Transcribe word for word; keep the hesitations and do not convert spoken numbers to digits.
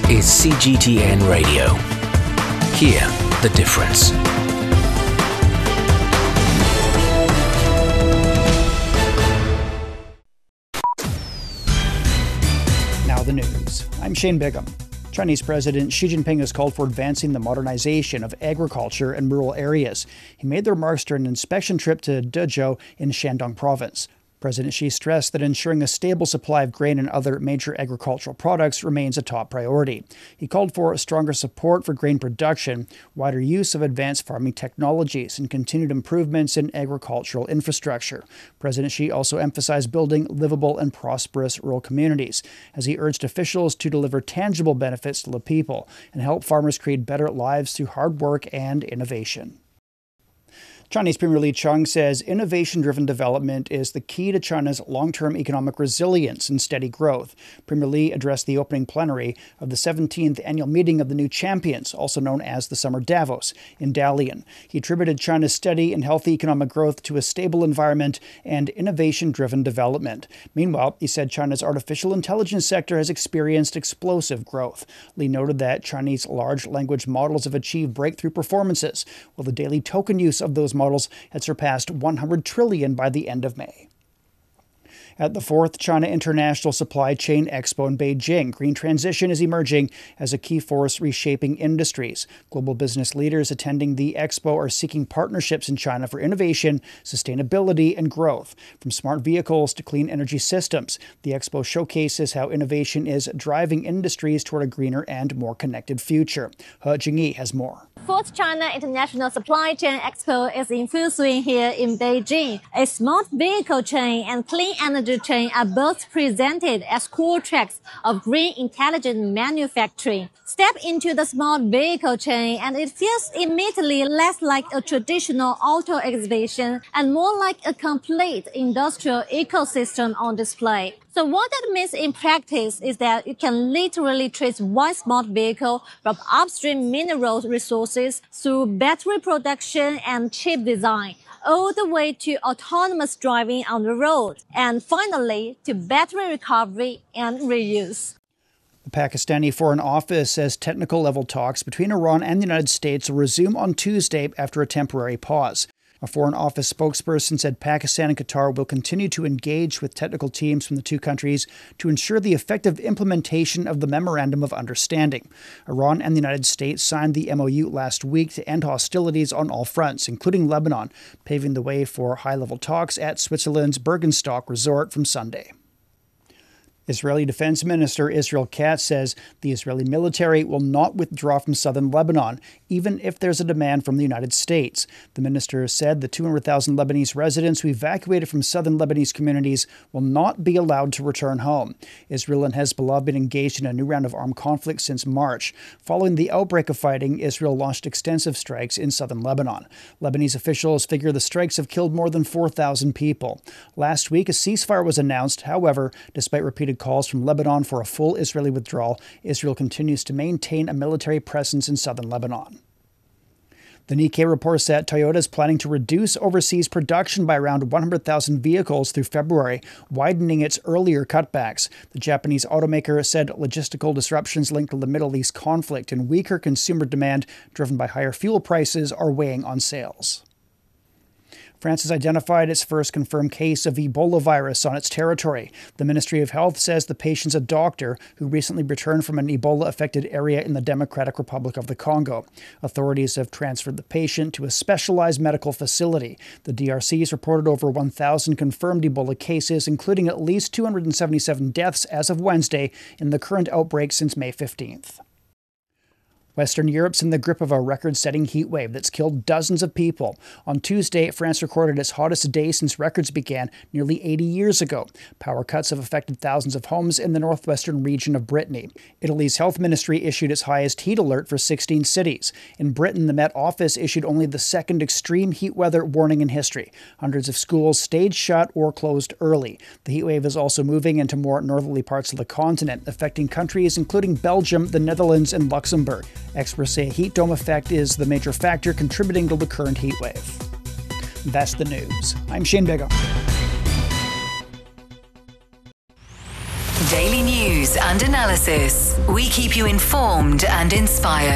is C G T N Radio. Hear the difference. Now the news. I'm Shane Bigham. Chinese President Xi Jinping has called for advancing the modernization of agriculture in rural areas. He made the remarks during an inspection trip to Dezhou in Shandong province. President Xi stressed that ensuring a stable supply of grain and other major agricultural products remains a top priority. He called for stronger support for grain production, wider use of advanced farming technologies, and continued improvements in agricultural infrastructure. President Xi also emphasized building livable and prosperous rural communities, as he urged officials to deliver tangible benefits to the people and help farmers create better lives through hard work and innovation. Chinese Premier Li Qiang says innovation-driven development is the key to China's long-term economic resilience and steady growth. Premier Li addressed the opening plenary of the seventeenth annual meeting of the New Champions, also known as the Summer Davos, in Dalian. He attributed China's steady and healthy economic growth to a stable environment and innovation-driven development. Meanwhile, he said China's artificial intelligence sector has experienced explosive growth. Li noted that Chinese large language models have achieved breakthrough performances, while the daily token use of those models had surpassed one hundred trillion by the end of May. At the fourth China International Supply Chain Expo in Beijing, green transition is emerging as a key force reshaping industries. Global business leaders attending the expo are seeking partnerships in China for innovation, sustainability, and growth. From smart vehicles to clean energy systems, the expo showcases how innovation is driving industries toward a greener and more connected future. He Jingyi has more. Fourth China International Supply Chain Expo is in full swing here in Beijing. A smart vehicle chain and clean energy chain are both presented as core tracks of green intelligent manufacturing. Step into the smart vehicle chain and it feels immediately less like a traditional auto exhibition and more like a complete industrial ecosystem on display. So what that means in practice is that you can literally trace one smart vehicle from upstream mineral resources through battery production and chip design, all the way to autonomous driving on the road, and finally to battery recovery and reuse. The Pakistani Foreign Office says technical level talks between Iran and the United States will resume on Tuesday after a temporary pause. A Foreign Office spokesperson said Pakistan and Qatar will continue to engage with technical teams from the two countries to ensure the effective implementation of the Memorandum of Understanding. Iran and the United States signed the M O U last week to end hostilities on all fronts, including Lebanon, paving the way for high-level talks at Switzerland's Bergenstock resort from Sunday. Israeli Defense Minister Israel Katz says the Israeli military will not withdraw from southern Lebanon, even if there's a demand from the United States. The minister said the two hundred thousand Lebanese residents who evacuated from southern Lebanese communities will not be allowed to return home. Israel and Hezbollah have been engaged in a new round of armed conflict since March. Following the outbreak of fighting, Israel launched extensive strikes in southern Lebanon. Lebanese officials figure the strikes have killed more than four thousand people. Last week, a ceasefire was announced. However, despite repeated calls from Lebanon for a full Israeli withdrawal, Israel continues to maintain a military presence in southern Lebanon. The Nikkei reports that Toyota is planning to reduce overseas production by around one hundred thousand vehicles through February, widening its earlier cutbacks. The Japanese automaker said logistical disruptions linked to the Middle East conflict and weaker consumer demand driven by higher fuel prices are weighing on sales. France has identified its first confirmed case of Ebola virus on its territory. The Ministry of Health says the patient's a doctor who recently returned from an Ebola-affected area in the Democratic Republic of the Congo. Authorities have transferred the patient to a specialized medical facility. The D R C has reported over one thousand confirmed Ebola cases, including at least two hundred seventy-seven deaths as of Wednesday in the current outbreak since May fifteenth. Western Europe's in the grip of a record-setting heat wave that's killed dozens of people. On Tuesday, France recorded its hottest day since records began nearly eighty years ago. Power cuts have affected thousands of homes in the northwestern region of Brittany. Italy's health ministry issued its highest heat alert for sixteen cities. In Britain, the Met Office issued only the second extreme heat weather warning in history. Hundreds of schools stayed shut or closed early. The heat wave is also moving into more northerly parts of the continent, affecting countries including Belgium, the Netherlands, and Luxembourg. Experts say a heat dome effect is the major factor contributing to the current heat wave. That's the news. I'm Shane Bigham. Daily news and analysis. We keep you informed and inspired.